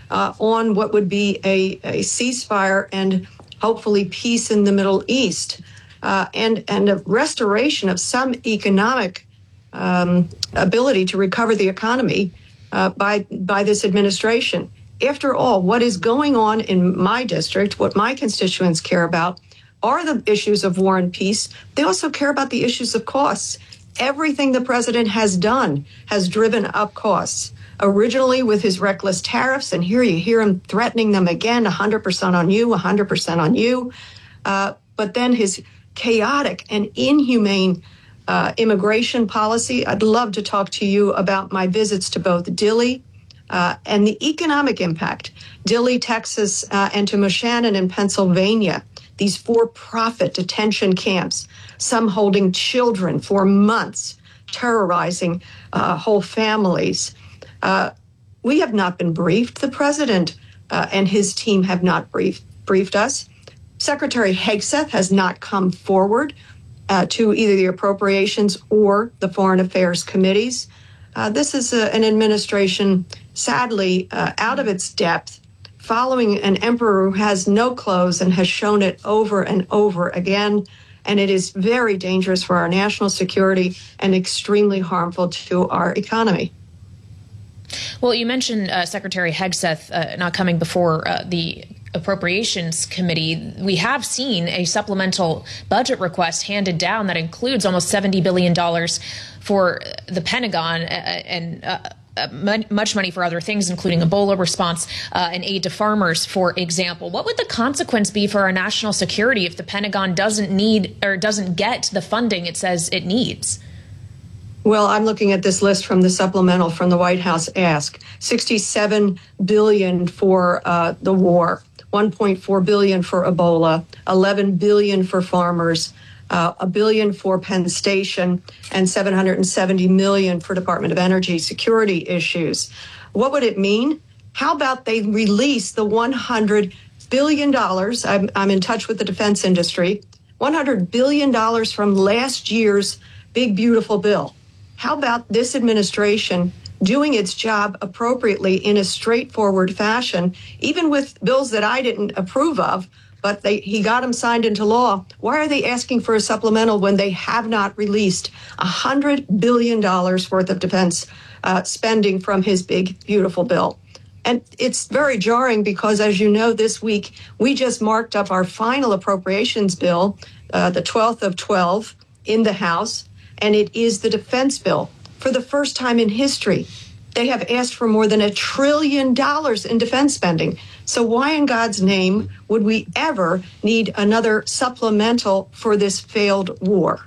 on what would be a ceasefire and hopefully peace in the Middle East, and a restoration of some economic ability to recover the economy by this administration. After all, what is going on in my district, what my constituents care about, are the issues of war and peace. They also care about the issues of costs. Everything the president has done has driven up costs. Originally with his reckless tariffs, and here you hear him threatening them again, 100% on you, 100% on you. But then his chaotic and inhumane immigration policy. I'd love to talk to you about my visits to both Dilley and the economic impact. Dilley, Texas, and to Moshannon in Pennsylvania, these for-profit detention camps, some holding children for months, terrorizing whole families. We have not been briefed. The president and his team have not briefed us. Secretary Hegseth has not come forward to either the appropriations or the foreign affairs committees. This is an administration, sadly, out of its depth, following an emperor who has no clothes and has shown it over and over again. And it is very dangerous for our national security and extremely harmful to our economy. Well, you mentioned Secretary Hegseth not coming before the Appropriations Committee. We have seen a supplemental budget request handed down that includes almost $70 billion for the Pentagon and much money for other things, including Ebola response and aid to farmers, for example. What would the consequence be for our national security if the Pentagon doesn't get the funding it says it needs? Well, I'm looking at this list from the supplemental from the White House ask. $67 billion for the war, $1.4 billion for Ebola, $11 billion for farmers, $1 billion for Penn Station, and $770 million for Department of Energy security issues. What would it mean? How about they release the $100 billion? I'm in touch with the defense industry. $100 billion from last year's big, beautiful bill. How about this administration doing its job appropriately in a straightforward fashion, even with bills that I didn't approve of, but he got them signed into law? Why are they asking for a supplemental when they have not released $100 billion worth of defense spending from his big, beautiful bill? And it's very jarring because, as you know, this week we just marked up our final appropriations bill, the 12th of 12 in the House. And it is the defense bill. For the first time in history, they have asked for more than $1 trillion in defense spending. So why in God's name would we ever need another supplemental for this failed war?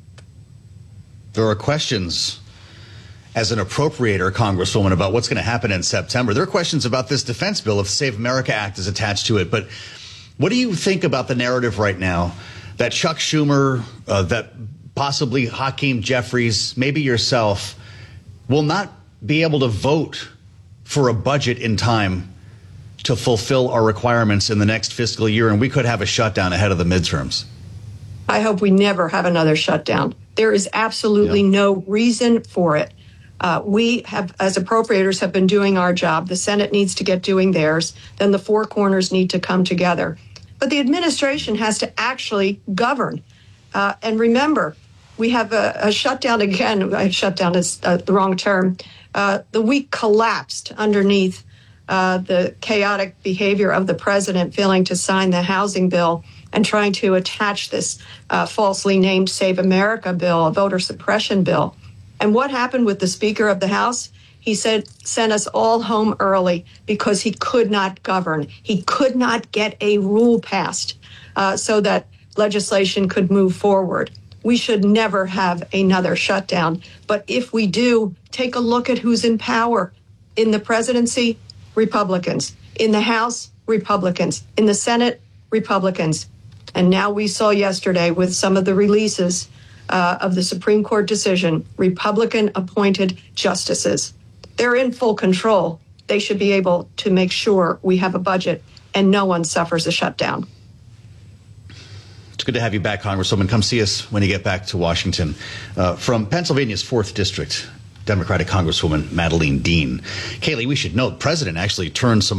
There are questions as an appropriator, Congresswoman, about what's going to happen in September. There are questions about this defense bill if the Save America Act is attached to it. But what do you think about the narrative right now that Chuck Schumer, that possibly Hakeem Jeffries, maybe yourself, will not be able to vote for a budget in time to fulfill our requirements in the next fiscal year, and we could have a shutdown ahead of the midterms? I hope we never have another shutdown. There is absolutely no reason for it. We have, as appropriators, have been doing our job. The Senate needs to get doing theirs. Then the four corners need to come together. But the administration has to actually govern. And remember, we have a shutdown again. Shutdown is the wrong term. The week collapsed underneath the chaotic behavior of the president failing to sign the housing bill and trying to attach this falsely named Save America bill, a voter suppression bill. And what happened with the Speaker of the House? He said, sent us all home early because he could not govern. He could not get a rule passed so that legislation could move forward. We should never have another shutdown. But if we do, take a look at who's in power. In the presidency, Republicans. In the House, Republicans. In the Senate, Republicans. And now we saw yesterday with some of the releases of the Supreme Court decision, Republican-appointed justices. They're in full control. They should be able to make sure we have a budget and no one suffers a shutdown. It's good to have you back, Congresswoman. Come see us when you get back to Washington. From Pennsylvania's 4th District, Democratic Congresswoman Madeleine Dean. Kayleigh, we should note the president actually turned some